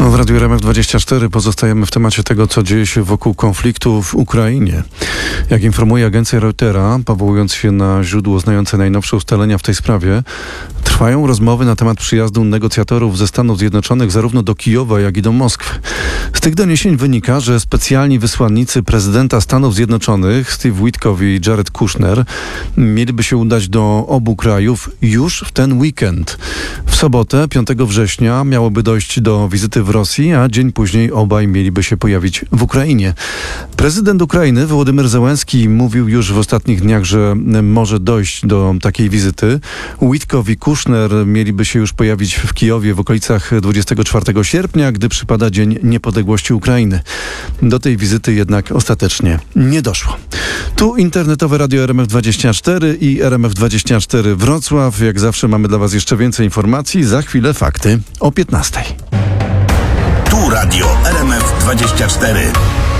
W Radiu RMF24 pozostajemy w temacie tego, co dzieje się wokół konfliktu w Ukrainie. Jak informuje agencja Reutera, powołując się na źródło znające najnowsze ustalenia w tej sprawie, trwają rozmowy na temat przyjazdu negocjatorów ze Stanów Zjednoczonych zarówno do Kijowa, jak i do Moskwy. Z tych doniesień wynika, że specjalni wysłannicy prezydenta Stanów Zjednoczonych Steve Witkow i Jared Kushner mieliby się udać do obu krajów już w ten weekend. W sobotę, 5 września, miałoby dojść do wizyty w Rosji, a dzień później obaj mieliby się pojawić w Ukrainie. Prezydent Ukrainy Wołodymyr Zełenski mówił już w ostatnich dniach, że może dojść do takiej wizyty. Witkow i Kushner mieliby się już pojawić w Kijowie w okolicach 24 sierpnia, gdy przypada Dzień Niepodległości Ukrainy. Do tej wizyty jednak ostatecznie nie doszło. Tu internetowe Radio RMF24 i RMF24 Wrocław. Jak zawsze mamy dla Was jeszcze więcej informacji. Za chwilę fakty o 15. Tu Radio RMF24.